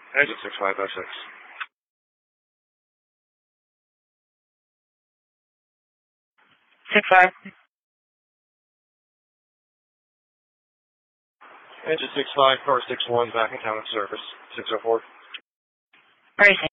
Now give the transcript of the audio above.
Engine 6556. Engine 65, car 61, back in town at service. 604. Racing.